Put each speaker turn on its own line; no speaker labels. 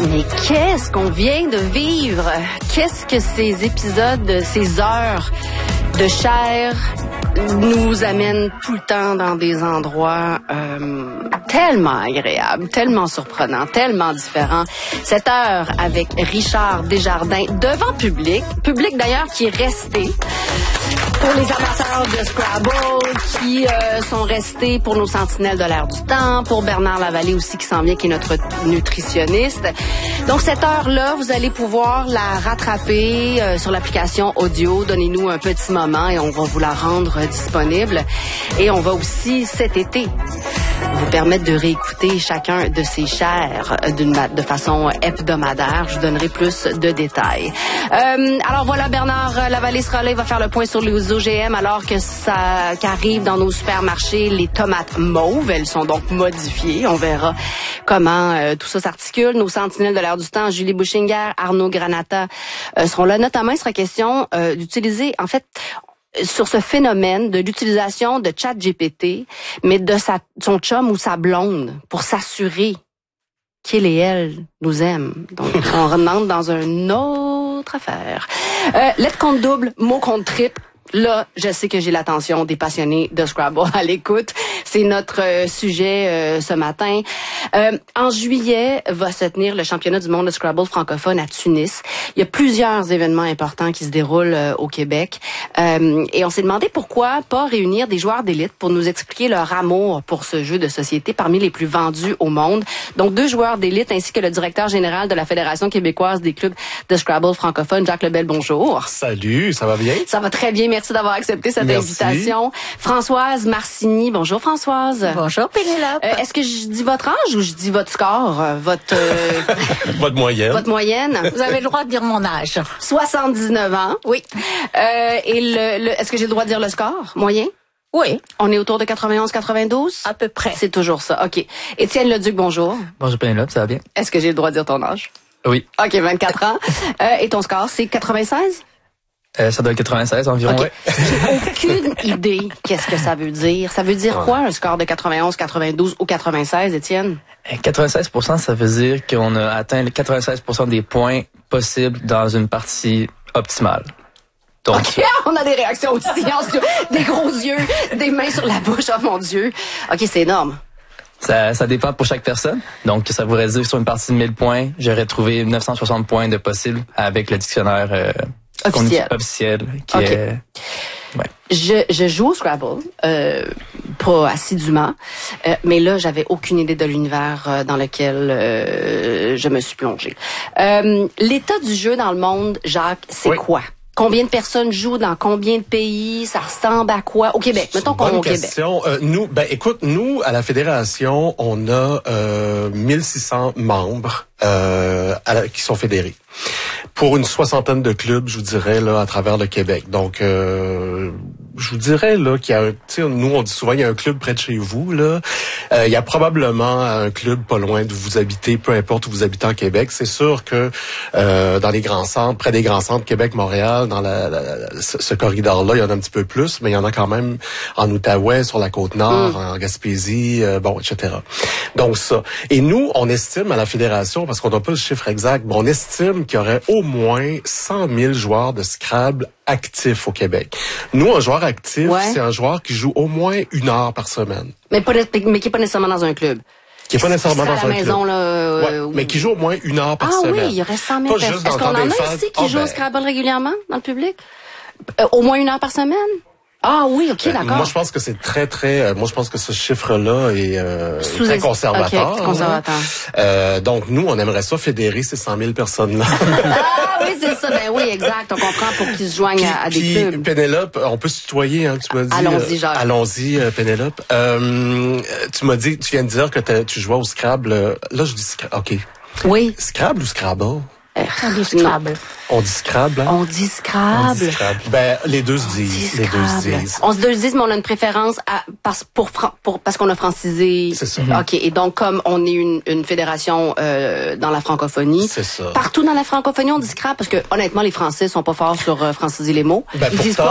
Mais qu'est-ce qu'on vient de vivre? Qu'est-ce que ces épisodes, ces heures de chair nous amènent tout le temps dans des endroits tellement agréables, tellement surprenants, tellement différents. Cette heure avec Richard Desjardins devant public d'ailleurs qui est resté. Pour les amateurs de Scrabble qui sont restés, pour nos sentinelles de l'air du temps, pour Bernard Lavallée aussi qui s'en vient, qui est notre nutritionniste. Donc cette heure-là, vous allez pouvoir la rattraper sur l'application audio. Donnez-nous un petit moment et on va vous la rendre disponible. Et on va aussi cet été vous permettre de réécouter chacun de ces chairs de façon hebdomadaire. Je vous donnerai plus de détails. Alors voilà, Bernard Lavallée sera là, il va faire le point sur les OGM alors que ça qu'arrive dans nos supermarchés les tomates mauves. Elles sont donc modifiées. On verra comment tout ça s'articule. Nos sentinelles de l'air du temps, Julie Bouchinger, Arnaud Granata seront là. Notamment, il sera question d'utiliser, en fait, sur ce phénomène de l'utilisation de ChatGPT, mais de son chum ou sa blonde pour s'assurer qu'il et elle nous aiment. Donc, on rentre dans une autre affaire. Lettre contre double, mot contre triple. Là, je sais que j'ai l'attention des passionnés de Scrabble à l'écoute. C'est notre sujet ce matin. En juillet, va se tenir le championnat du monde de Scrabble francophone à Tunis. Il y a plusieurs événements importants qui se déroulent au Québec. Et on s'est demandé pourquoi pas réunir des joueurs d'élite pour nous expliquer leur amour pour ce jeu de société parmi les plus vendus au monde. Donc, 2 joueurs d'élite ainsi que le directeur général de la Fédération québécoise des clubs de Scrabble francophone, Jacques Lebel. Bonjour.
Salut, ça va bien?
Ça va très bien, merci d'avoir accepté cette invitation. Françoise Marcini. Bonjour Françoise.
Bonjour Pénélope.
Est-ce que je dis votre âge ou je dis votre score? Votre
moyenne.
Votre moyenne.
Vous avez le droit de dire mon âge.
79 ans.
Oui.
Et est-ce que j'ai le droit de dire le score? Moyen?
Oui.
On est autour de 91-92?
À peu près.
C'est toujours ça. OK. Étienne Leduc, bonjour.
Bonjour Pénélope, ça va bien?
Est-ce que j'ai le droit de dire ton âge?
Oui.
OK, 24 ans. Et ton score, c'est 96?
Ça doit être 96 environ.
Okay.
Ouais.
J'ai aucune idée qu'est-ce que ça veut dire. Ça veut dire quoi un score de 91, 92 ou 96, Étienne?
96%, ça veut dire qu'on a atteint les 96% des points possibles dans une partie optimale. Donc,
OK, on a des réactions aussi, des gros yeux, des mains sur la bouche, oh mon Dieu. OK, c'est énorme.
Ça dépend pour chaque personne. Donc, ça voudrait dire que sur une partie de 1000 points, j'aurais trouvé 960 points de possible avec le dictionnaire officiel qui est... Ouais.
Je joue au Scrabble, pas assidûment, mais là, j'avais aucune idée de l'univers dans lequel je me suis plongée. L'état du jeu dans le monde, Jacques, c'est quoi? Combien de personnes jouent dans combien de pays? Ça ressemble à quoi? Au Québec, mettons qu'on est au
question. Québec. Nous, à la Fédération, on a 1600 membres qui sont fédérés. Pour une 60aine de clubs, je vous dirais, là, à travers le Québec. Donc, je vous dirais là qu'il y a nous on dit souvent il y a un club près de chez vous là. Il y a probablement un club pas loin d'où vous habitez, peu importe où vous habitez en Québec. C'est sûr que dans les grands centres, près des grands centres, Québec, Montréal, dans ce corridor-là, il y en a un petit peu plus, mais il y en a quand même en Outaouais, sur la Côte-Nord, en Gaspésie, etc. Donc ça. Et nous, on estime à la Fédération, parce qu'on n'a pas le chiffre exact, mais on estime qu'il y aurait au moins 100 000 joueurs de Scrabble actifs au Québec. Nous, un joueur actif, c'est un joueur qui joue au moins 1 heure par semaine.
Mais qui n'est pas nécessairement dans un club.
Qui est pas nécessairement dans un
maison,
club.
Là,
mais qui joue au moins 1 heure par semaine.
Ah oui, il y aurait 100 000 personnes. Est-ce qu'on en a ici qui jouent au Scrabble régulièrement dans le public? Au moins 1 heure par semaine? Ah oui, OK, d'accord.
Moi, je pense que c'est moi, je pense que ce chiffre-là est très conservateur.
Okay, conservateur.
Donc, nous, on aimerait ça fédérer ces 100 000 personnes-là.
Ah oui, c'est ça. Ben oui, exact. On comprend pour qu'ils se joignent à des clubs.
Pénélope, on peut se tutoyer, hein, tu m'as dit.
Allons-y, Jacques.
Allons-y, Pénélope. Tu viens de dire que tu jouais au Scrabble. Là, je dis Scrabble. OK.
Oui.
Scrabble ou Scrabble?
On dit Scrabble.
On dit Scrabble, hein?
On dit Scrabble.
On dit Scrabble. Ben, les deux se disent. Les deux se disent.
On se disent, mais on a une préférence parce qu'on a francisé.
C'est ça.
OK. Et donc, comme on est une fédération dans la francophonie.
C'est ça.
Partout dans la francophonie, on dit Scrabble parce que, honnêtement, les Français sont pas forts sur franciser les mots.
Ben,
Ils disent quoi?